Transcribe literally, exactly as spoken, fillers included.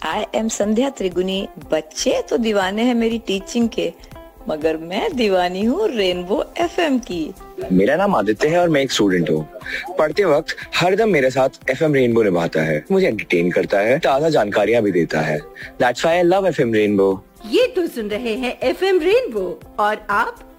I am संध्या त्रिगुनी। बच्चे तो दीवाने हैं मेरी टीचिंग के, मगर मैं दीवानी हूँ रेनबो एफएम की। मेरा नाम आदित्य है और मैं एक स्टूडेंट हूँ। पढ़ते वक्त हरदम मेरे साथ एफएम रेनबो निभाता है, मुझे एंटरटेन करता है, ताज़ा जानकारियाँ भी देता है। That's why I love FM rainbow. ये तो सुन रहे हैं एफएम रेनबो और आप